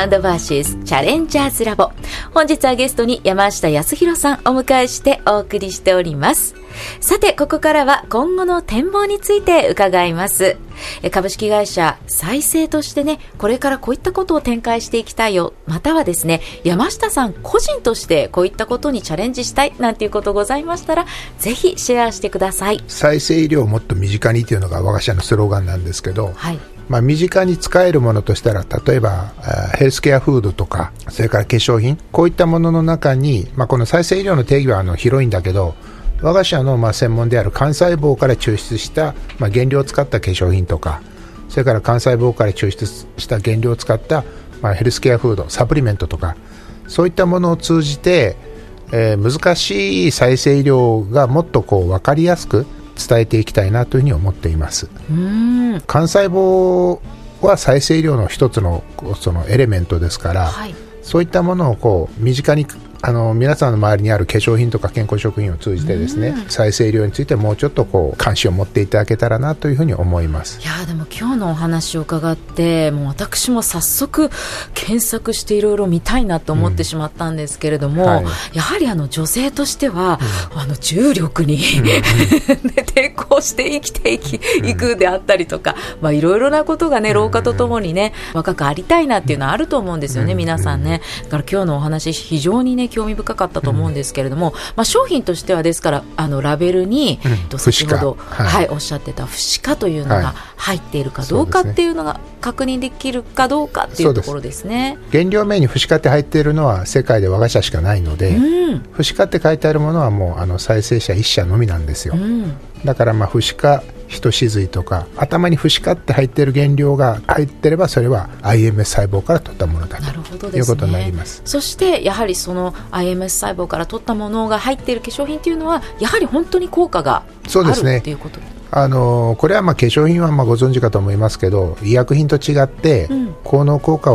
&チャレンジャーズラボ。本日はゲストに山下康弘さんお迎えしてお送りしております。さて、ここからは今後の展望について伺います。株式会社再生としてね、これからこういったことを展開していきたいよ、またはですね、山下さん個人としてこういったことにチャレンジしたいなんていうことございましたら、ぜひシェアしてください。 再生医療をもっと身近にというのが我が社のスローガンなんですけど、 はい、 身近に使えるものとしたら、例えばヘルスケアフードとか、それから化粧品、こういったものの中に、この再生医療の定義は広いんだけど、我が社の専門である幹細胞から抽出した原料を使った化粧品とか、それから幹細胞から抽出した原料を使ったヘルスケアフード、サプリメントとか、そういったものを通じて、難しい再生医療がもっと分かりやすく伝えていきたいなというふうに思っています。幹細胞は再生医療の一つのそのエレメントですから、はい、そういったものを身近に皆さんの周りにある化粧品とか健康食品を通じてですね、再生医療についてもうちょっと関心を持っていただけたらなというふうに思います。 いやでも今日のお話を伺って、もう私も早速検索していろいろ見たいなと思ってしまったんですけれども、はい、やはり女性としては、重力に、抵抗して生きていくであったりとか、いろいろなことがね、老化とともにね、若くありたいなっていうのはあると思うんですよね、皆さんね。だから今日のお話非常にね、興味深かったと思うんですけれども、商品としてはですからラベルに、先ほど、おっしゃってた不死化というのが入っているかどうかっていうのが確認できるかどうかっていうところですね。 原料名に不死化って入っているのは世界で我が社しかないので、不死化って書いてあるものはもう再生者1社のみなんですよ。だから不死化ひとしずいとか、頭に不死化って入っている原料が入ってれば、それは iMS 細胞から取ったものだということになります。 そしてやはりその iMS 細胞から取ったものが入っている化粧品というのは、やはり本当に効果があるっていうことですね。これは化粧品はご存知かと思いますけど、医薬品と違って、効能効果